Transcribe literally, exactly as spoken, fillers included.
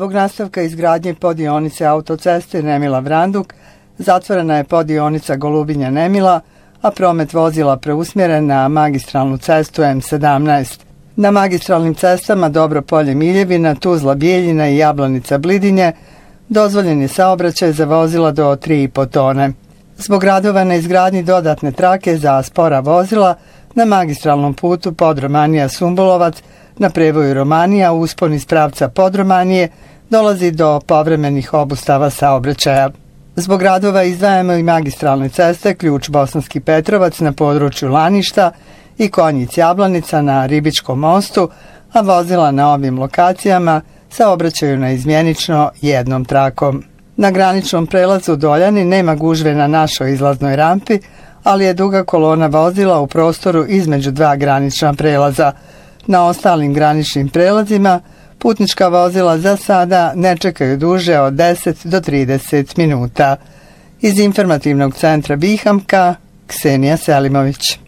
Zbog nastavka izgradnje poddionice autoceste Nemila-Vranduk, zatvorena je poddionica Golubinja-Nemila, a promet vozila preusmjeren na magistralnu cestu M sedamnaest. Na magistralnim cestama Dobropolje-Miljevina, Tuzla-Bijeljina i Jablanica-Blidinje dozvoljen je saobraćaj za vozila do tri i po tone. Zbog radova na izgradnji dodatne trake za spora vozila na magistralnom putu Podromanija-Sumbulovac na prevoju Romanija u uspon iz pravca Podromanije dolazi do povremenih obustava saobraćaja. Zbog radova izdvajamo i magistralne ceste Ključ Bosanski Petrovac na području Laništa i Konjic-Jablanica na Ribičkom mostu, a vozila na ovim lokacijama saobraćaju na izmjenično jednom trakom. Na graničnom prelazu Doljani nema gužve na našoj izlaznoj rampi, ali je duga kolona vozila u prostoru između dva granična prelaza. Na ostalim graničnim prelazima putnička vozila za sada ne čekaju duže od deset do trideset minuta. Iz informativnog centra Bihamka, Ksenija Selimović.